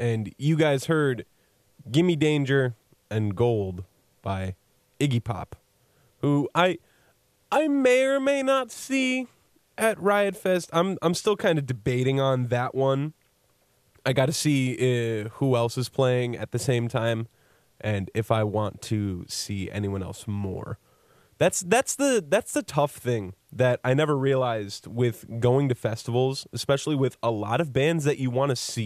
and you guys heard Gimme Danger and Gold by Iggy Pop, who I may or may not see at Riot Fest. I'm still kind of debating on that one. I got to see who else is playing at the same time, and if I want to see anyone else more. That's the tough thing that I never realized with going to festivals, especially with a lot of bands that you want to see.